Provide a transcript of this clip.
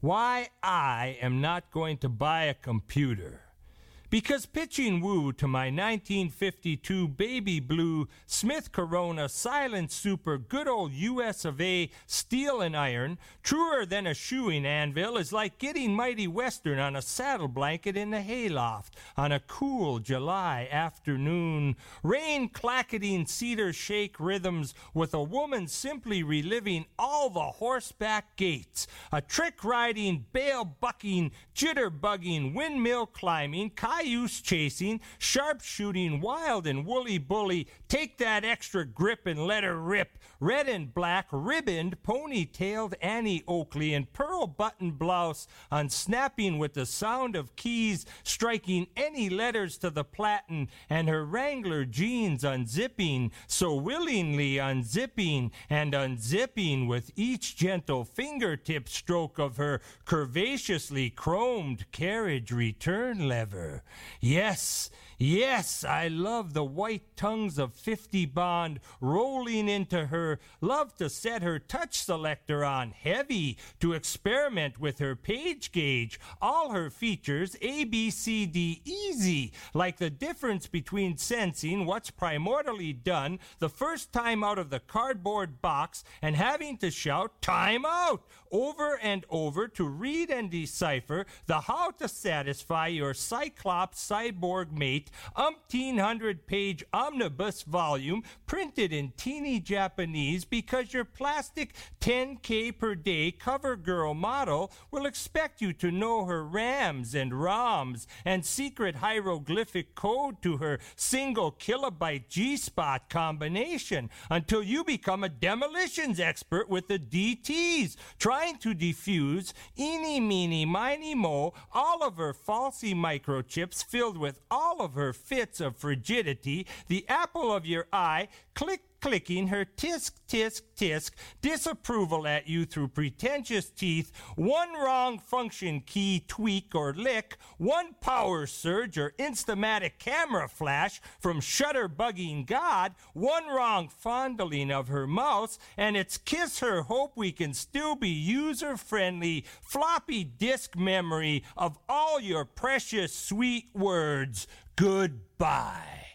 why I am not going to buy a computer. Because pitching woo to my 1952 baby blue Smith Corona silent super good old US of A steel and iron, truer than a shoeing anvil, is like getting mighty western on a saddle blanket in the hayloft on a cool July afternoon. Rain clacketing cedar shake rhythms with a woman simply reliving all the horseback gaits, a trick riding, bale bucking, jitter bugging, windmill climbing, cayuse chasing, sharp shooting, wild and woolly bully, take that extra grip and let her rip, red and black, ribboned, ponytailed Annie Oakley in pearl button blouse, unsnapping with the sound of keys, striking any letters to the platen, and her Wrangler jeans unzipping, so willingly unzipping and unzipping with each gentle fingertip stroke of her curvaceously chromed carriage return lever. Yes, yes, I love the white tongues of 50 Bond rolling into her, love to set her touch selector on heavy, to experiment with her page gauge, all her features A, B, C, D easy, like the difference between sensing what's primordially done the first time out of the cardboard box and having to shout time out over and over to read and decipher the how to satisfy your cyclops cyborg mate 1,800-page omnibus volume printed in teeny Japanese because your plastic 10K per day cover girl model will expect you to know her RAMs and ROMs and secret hieroglyphic code to her single kilobyte G-spot combination until you become a demolitions expert with the DTs, trying to defuse, eeny, meeny, miny, mo, all of her falsy microchips filled with all of her fits of frigidity, the apple of your eye, clicking her tisk, tisk, tisk, disapproval at you through pretentious teeth, one wrong function key tweak or lick, one power surge or instamatic camera flash from shutter-bugging God, one wrong fondling of her mouse, and it's kiss her hope we can still be user-friendly floppy disk memory of all your precious sweet words. Goodbye.